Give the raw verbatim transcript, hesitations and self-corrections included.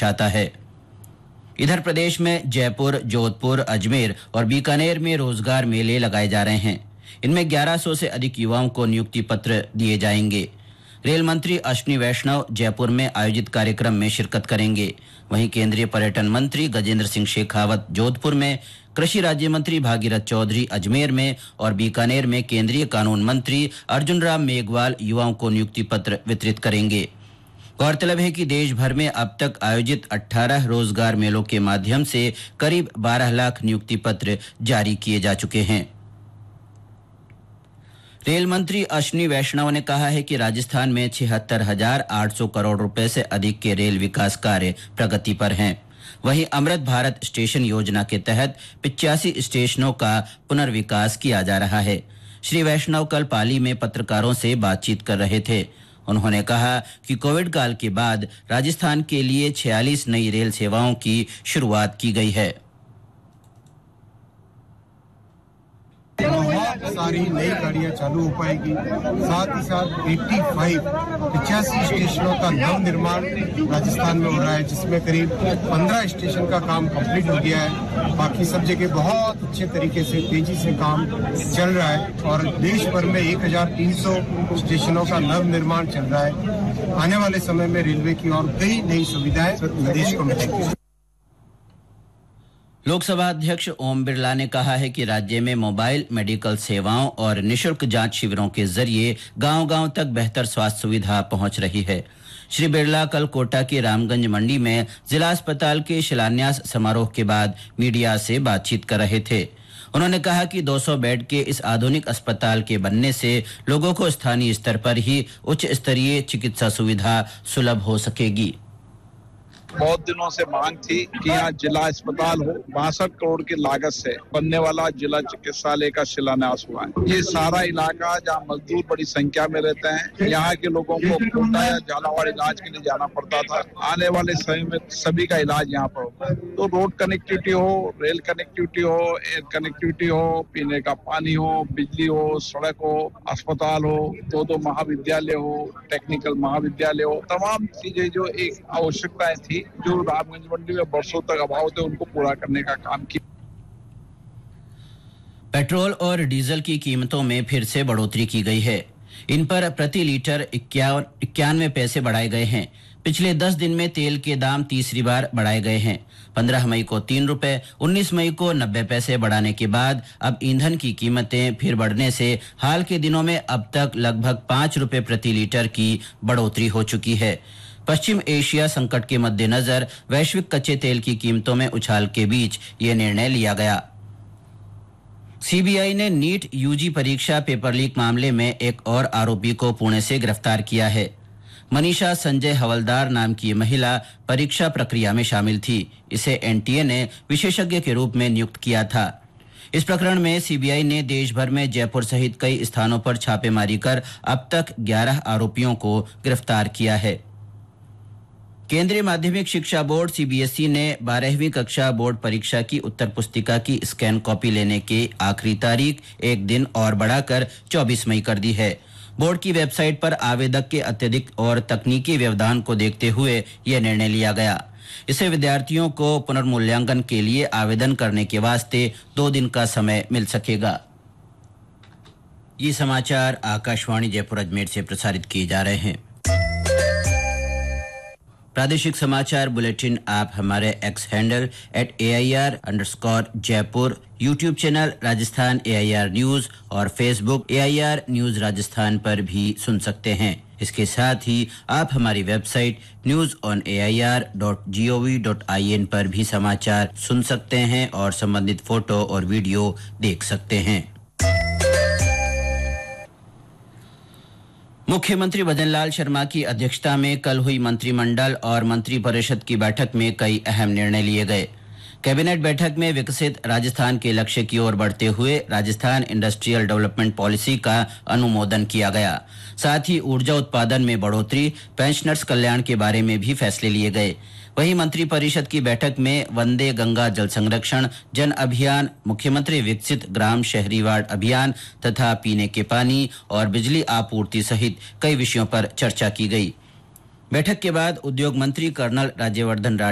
दर्शाता है। इधर प्रदेश में जयपुर, जोधपुर, अजमेर और बीकानेर में रोजगार मेले लगाए जा रहे हैं। इनमें ग्यारह सौ से अधिक युवाओं को नियुक्ति पत्र दिए जाएंगे। रेल मंत्री अश्विनी वैष्णव जयपुर में आयोजित कार्यक्रम में शिरकत करेंगे। वहीं केंद्रीय पर्यटन मंत्री गजेंद्र सिंह शेखावत जोधपुर में, कृषि राज्य मंत्री भागीरथ चौधरी अजमेर में और बीकानेर में केंद्रीय कानून मंत्री अर्जुन राम मेघवाल युवाओं को नियुक्ति पत्र वितरित करेंगे। गौरतलब है कि देश भर में अब तक आयोजित अठारह रोजगार मेलों के माध्यम से करीब बारह लाख नियुक्ति पत्र जारी किए जा चुके हैं। रेल मंत्री अश्विनी वैष्णव ने कहा है कि राजस्थान में छिहत्तर हजार आठ सौ करोड़ रुपए से अधिक के रेल विकास कार्य प्रगति पर हैं। वहीं अमृत भारत स्टेशन योजना के तहत पिचासी स्टेशनों का पुनर्विकास किया जा रहा है। श्री वैष्णव कल पाली में पत्रकारों से बातचीत कर रहे थे। उन्होंने कहा कि कोविड काल के बाद राजस्थान के लिए छियालीस नई रेल सेवाओं की शुरुआत की गई है। बहुत सारी नई गाड़ियां चालू हो पाएगी। साथ ही साथ पचासी पिचासी स्टेशनों का नव निर्माण राजस्थान में हो रहा है, जिसमें करीब पंद्रह स्टेशन का काम कंप्लीट हो गया है। बाकी सब जगह बहुत अच्छे तरीके से तेजी से काम चल रहा है और देश भर में एक हजार तीन सौ स्टेशनों का नव निर्माण चल रहा है। आने वाले समय में रेलवे की और कई नई सुविधाएं देश को मिलेंगी। लोकसभा अध्यक्ष ओम बिरला ने कहा है कि राज्य में मोबाइल मेडिकल सेवाओं और निशुल्क जांच शिविरों के जरिए गांव-गांव तक बेहतर स्वास्थ्य सुविधा पहुंच रही है। श्री बिरला कल कोटा के रामगंज मंडी में जिला अस्पताल के शिलान्यास समारोह के बाद मीडिया से बातचीत कर रहे थे। उन्होंने कहा कि दो सौ बेड के इस आधुनिक अस्पताल के बनने से लोगों को स्थानीय स्तर पर ही उच्च स्तरीय चिकित्सा सुविधा सुलभ हो सकेगी। बहुत दिनों से मांग थी कि यहाँ जिला अस्पताल हो। बासठ करोड़ की लागत से बनने वाला जिला चिकित्सालय का शिलान्यास हुआ है। ये सारा इलाका जहाँ मजदूर बड़ी संख्या में रहते हैं, यहाँ के लोगों को कोटा या झालावाड़ इलाज के लिए जाना पड़ता था, आने वाले समय में सभी का इलाज यहाँ पर होगा। तो रोड कनेक्टिविटी हो, रेल कनेक्टिविटी हो, एयर कनेक्टिविटी हो, पीने का पानी हो, बिजली हो, सड़क हो, अस्पताल हो, दो दो महाविद्यालय हो, टेक्निकल महाविद्यालय हो, तमाम चीजें जो एक आवश्यकताएं थी जो रामगंज मंडी में बरसों तक अभाव थे, उनको पूरा करने का काम किया। पेट्रोल और डीजल की कीमतों में फिर से बढ़ोतरी की गई है। इन पर प्रति लीटर इक्यावन इक्यानवे पैसे बढ़ाए गए हैं। पिछले दस दिन में तेल के दाम तीसरी बार बढ़ाए गए हैं। पंद्रह मई को तीन रुपए, उन्नीस मई को नब्बे पैसे बढ़ाने के बाद अब ईंधन की कीमतें फिर बढ़ने से हाल के दिनों में अब तक लगभग पाँच रुपए प्रति लीटर की बढ़ोतरी हो चुकी है। पश्चिम एशिया संकट के मद्देनजर वैश्विक कच्चे तेल की कीमतों में उछाल के बीच ये निर्णय लिया गया। सीबीआई ने नीट यूजी परीक्षा पेपर लीक मामले में एक और आरोपी को पुणे से गिरफ्तार किया है। मनीषा संजय हवलदार नाम की महिला परीक्षा प्रक्रिया में शामिल थी। इसे एनटीए ने विशेषज्ञ के रूप में नियुक्त किया था। इस प्रकरण में सीबीआई ने देश भर में जयपुर सहित कई स्थानों पर छापेमारी कर अब तक ग्यारह आरोपियों को गिरफ्तार किया है। केंद्रीय माध्यमिक शिक्षा बोर्ड सीबीएसई ने बारहवीं कक्षा बोर्ड परीक्षा की उत्तर पुस्तिका की स्कैन कॉपी लेने की आखिरी तारीख एक दिन और बढ़ाकर चौबीस मई कर दी है। बोर्ड की वेबसाइट पर आवेदक के अत्यधिक और तकनीकी व्यवधान को देखते हुए यह निर्णय लिया गया। इससे विद्यार्थियों को पुनर्मूल्यांकन के लिए आवेदन करने के वास्ते दो दिन का समय मिल सकेगा। ये समाचार आकाशवाणी जयपुर अजमेर से प्रसारित किए जा रहे हैं। प्रादेशिक समाचार बुलेटिन आप हमारे x handle at A I R underscore Jaipur, YouTube channel Rajasthan A I R news और Facebook A I R news Rajasthan पर भी सुन सकते हैं। इसके साथ ही आप हमारी website news on A I R dot G O V dot I N पर भी समाचार सुन सकते हैं और संबंधित फोटो और वीडियो देख सकते हैं। मुख्यमंत्री भजनलाल शर्मा की अध्यक्षता में कल हुई मंत्रिमंडल और मंत्रिपरिषद की बैठक में कई अहम निर्णय लिए गए। कैबिनेट बैठक में विकसित राजस्थान के लक्ष्य की ओर बढ़ते हुए राजस्थान इंडस्ट्रियल डेवलपमेंट पॉलिसी का अनुमोदन किया गया। साथ ही ऊर्जा उत्पादन में बढ़ोतरी, पेंशनर्स कल्याण के बारे में भी फैसले लिए गए। वहीं मंत्रिपरिषद की बैठक में वंदे गंगा जल संरक्षण जन अभियान, मुख्यमंत्री विकसित ग्राम शहरी वार्ड अभियान तथा पीने के पानी और बिजली आपूर्ति सहित कई विषयों पर चर्चा की गई। बैठक के बाद उद्योग मंत्री कर्नल राज्यवर्धन